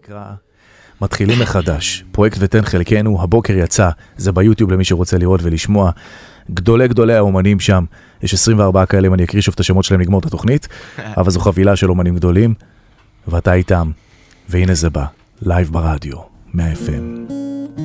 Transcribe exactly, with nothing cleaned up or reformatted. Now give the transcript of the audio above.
נקרא מתחילים מחדש, פרויקט ותן חלקנו, הבוקר יצא, זה ביוטיוב למי שרוצה לראות ולשמוע, גדולי גדולי האומנים שם, יש עשרים וארבעה כאלה, אני אקריא שוב את השמות שלהם לגמור את התוכנית, אבל זו חבילה של אומנים גדולים, ואתה איתם, והנה זה בא, לייב ברדיו, מאה אף אם.